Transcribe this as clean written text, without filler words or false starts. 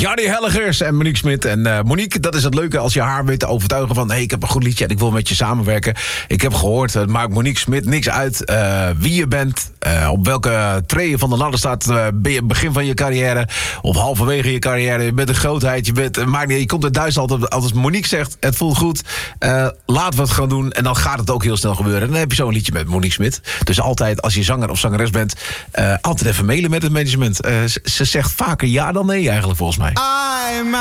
Jardy Hellegers en Monique Smit. En Monique, dat is het leuke als je haar weet te overtuigen van... hey, ik heb een goed liedje en ik wil met je samenwerken. Ik heb gehoord, het maakt Monique Smit niks uit wie je bent... op welke tree van de ladder staat... ben je begin van je carrière of halverwege je carrière. Je bent een grootheid, je komt uit Duitsland. Als Monique zegt, het voelt goed, laten we het gaan doen... en dan gaat het ook heel snel gebeuren. En dan heb je zo'n liedje met Monique Smit. Dus altijd, als je zanger of zangeres bent... altijd even mailen met het management. Ze zegt vaker ja dan nee eigenlijk, volgens mij.